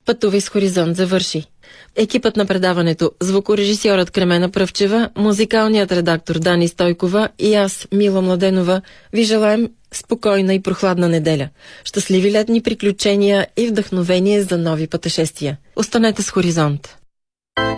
Пътувай с Хоризонт завърши. Екипът на предаването, звукорежисьорът Кремена Пръвчева, музикалният редактор Дани Стойкова и аз, Мила Младенова, ви желаем спокойна и прохладна неделя, щастливи летни приключения и вдъхновение за нови пътешествия. Останете с Хоризонт.